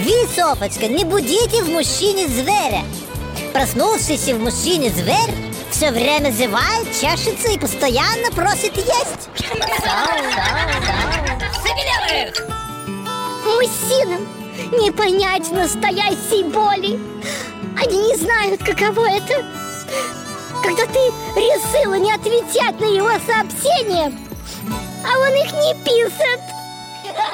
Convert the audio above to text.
Вы, Софочка, не будите в мужчине зверя. Проснувшийся в мужчине зверь все время зевает, чешется и постоянно просит есть. Забелевых! Мужчинам не понять настоящей боли. Они не знают, каково это, когда ты решила не отвечать на его сообщения, а он их не пишет.